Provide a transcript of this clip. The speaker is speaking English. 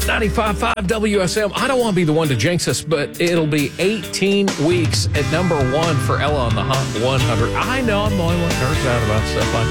95.5 WSM. I don't want to be the one to jinx us, but it'll be 18 weeks at number one for Ella on the Hot 100. I know I'm the only one that nerds out about stuff like that.